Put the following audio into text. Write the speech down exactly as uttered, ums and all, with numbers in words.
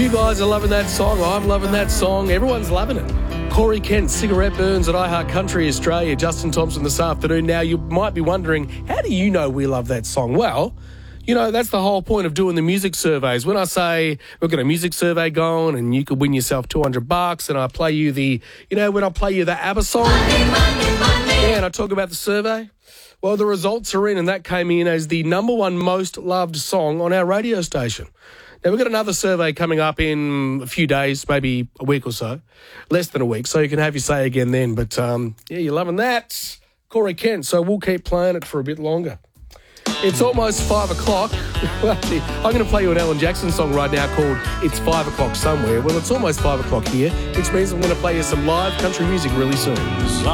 You guys are loving that song. I'm loving that song. Everyone's loving it. Corey Kent, Cigarette Burns at iHeart Country Australia. Justin Thompson this afternoon. Now, you might be wondering, how do you know we love that song? Well, you know, that's the whole point of doing the music surveys. When I say we've got a music survey going and you could win yourself two hundred bucks, and I play you the, you know, when I play you the ABBA song, Monday, Monday, Monday. Yeah, and I talk about the survey. Well, the results are in, and that came in as the number one most loved song on our radio station. Now, we've got another survey coming up in a few days, maybe a week or so, less than a week, so you can have your say again then. But, um, yeah, you're loving that. Corey Kent, so we'll keep playing it for a bit longer. It's almost five o'clock. I'm going to play you an Alan Jackson song right now called It's Five O'Clock Somewhere. Well, it's almost five o'clock here, which means I'm going to play you some live country music really soon.